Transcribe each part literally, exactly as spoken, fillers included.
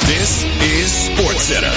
This is SportsCenter.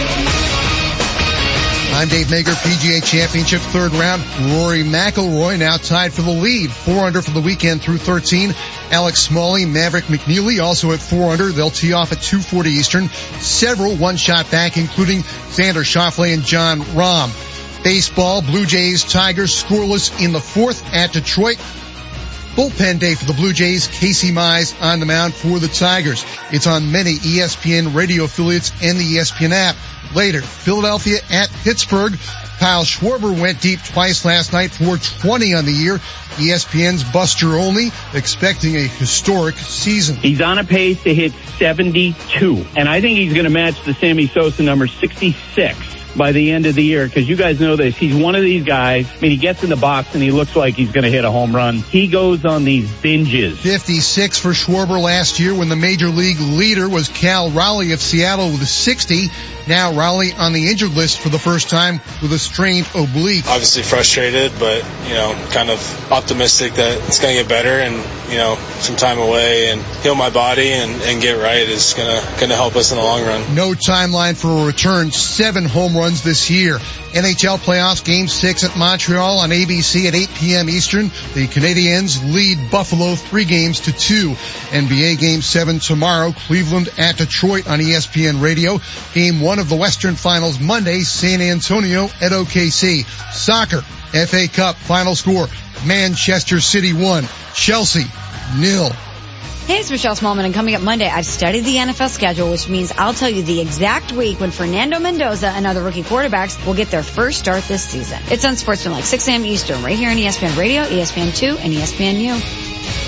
I'm Dave Mager, P G A Championship third round. Rory McIlroy now tied for the lead. Four under for the weekend through thirteen. Alex Smalley, Maverick McNeely also at four under. They'll tee off at two forty Eastern. Several one shot back, including Xander Schauffele and John Rahm. Baseball, Blue Jays, Tigers scoreless in the fourth at Detroit. Bullpen day for the Blue Jays. Casey Mize on the mound for the Tigers. It's on many E S P N radio affiliates and the E S P N app. Later, Philadelphia at Pittsburgh. Kyle Schwarber went deep twice last night, four twenty on the year. E S P N's Buster Olney expecting a historic season. He's on a pace to hit seventy-two, and I think he's going to match the Sammy Sosa number sixty-six by the end of the year, because you guys know this. He's one of these guys. I mean, he gets in the box and he looks like he's going to hit a home run. He goes on these binges. fifty-six for Schwarber last year when the major league leader was Cal Raleigh of Seattle with a sixty. Now Raleigh on the injured list for the first time with a strained oblique. Obviously frustrated, but, you know, kind of optimistic that it's going to get better, and, you know, some time away and heal my body and, and get right is going to going to help us in the long run. No timeline for a return. Seven home runs this year. N H L playoffs, game six at Montreal on A B C at eight p.m. Eastern. The Canadiens lead Buffalo three games to two. N B A game seven tomorrow, Cleveland at Detroit on E S P N Radio. Game one of the Western Finals Monday, San Antonio at O K C. Soccer, F A Cup, final score, Manchester City one, Chelsea nil. Hey, it's Michelle Smallman, and coming up Monday, I've studied the N F L schedule, which means I'll tell you the exact week when Fernando Mendoza and other rookie quarterbacks will get their first start this season. It's on Sportsman like six a.m. Eastern, right here on E S P N Radio, E S P N two, and E S P N U.